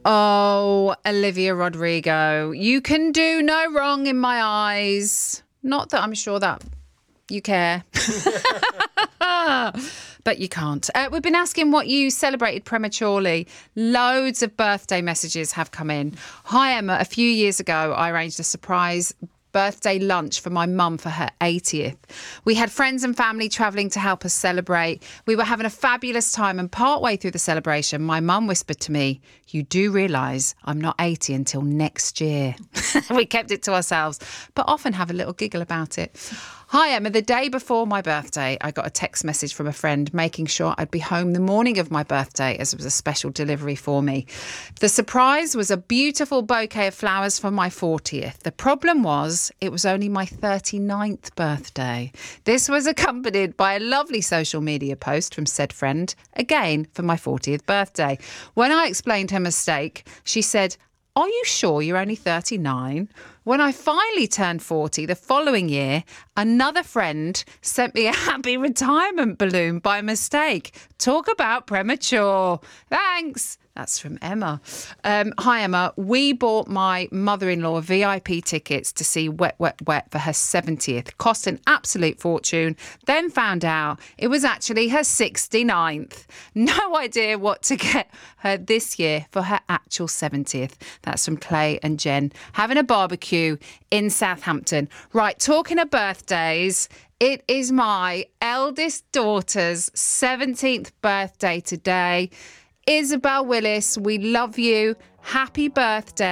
Oh, Olivia Rodrigo, you can do no wrong in my eyes. Not that I'm sure that you care. But you can't. We've been asking what you celebrated prematurely. Loads of birthday messages have come in. Hi, Emma. A few years ago, I arranged a surprise birthday lunch for my mum for her 80th. We had friends and family travelling to help us celebrate. We were having a fabulous time, and partway through the celebration, my mum whispered to me, "You do realise I'm not 80 until next year." We kept it to ourselves, but often have a little giggle about it. Hi, Emma. The day before my birthday, I got a text message from a friend making sure I'd be home the morning of my birthday, as it was a special delivery for me. The surprise was a beautiful bouquet of flowers for my 40th. The problem was it was only my 39th birthday. This was accompanied by a lovely social media post from said friend, again for my 40th birthday. When I explained her mistake, she said, "Are you sure you're only 39? When I finally turned 40 the following year, another friend sent me a happy retirement balloon by mistake. Talk about premature. Thanks." That's from Emma. Hi, Emma. We bought my mother-in-law VIP tickets to see Wet, Wet, Wet for her 70th. Cost an absolute fortune. Then found out it was actually her 69th. No idea what to get her this year for her actual 70th. That's from Clay and Jen. Having a barbecue in Southampton. Right, talking of birthdays, it is my eldest daughter's 17th birthday today. Isabel Willis, we love you. Happy birthday.